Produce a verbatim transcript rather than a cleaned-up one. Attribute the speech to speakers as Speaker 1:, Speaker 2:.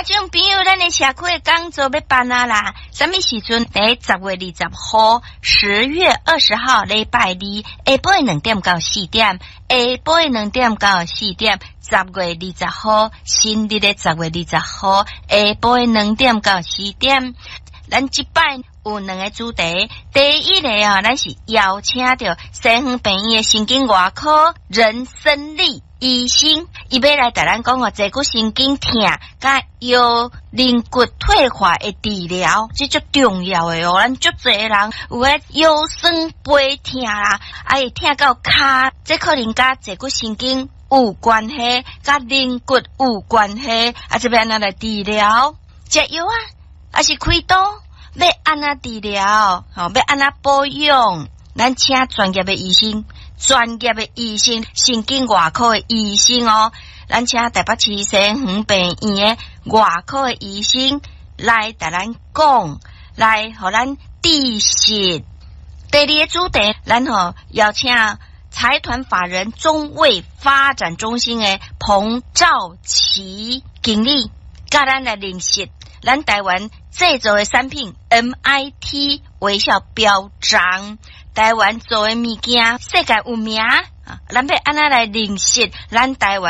Speaker 1: 种朋友，咱的社区工作要办啊啦。什么时阵？诶，十月二十号，十月二十号，礼拜二，下晡两点到四点，下晡两点到四点。十月二十号，新历的十月二十号，下晡两点到四点。咱即摆有两个主题，第一个啊，咱是邀请到西方病院的神经外科人生理医生，伊要来带咱讲哦，坐骨神经痛甲腰韧骨退化的治疗，这足重要的哦。咱足侪人有诶腰酸背痛啦，啊会痛到骹，这可能甲坐骨神经有关系，甲韧骨有关系，啊这边安来治疗，食药啊，还是开刀？要安怎治疗？吼，要安怎保养？咱请专业的医生，专业的医生，神经外科的医生哦。咱请台北市西园病院的外科的医生来带咱讲，来互咱知识。第二个主题，咱吼邀请财团法人中卫发展中心的彭兆琪经理，甲咱来认识咱台湾制造的产品 M I T 微笑标章，台湾做的物件世界有名啊！咱要安怎来认识咱台湾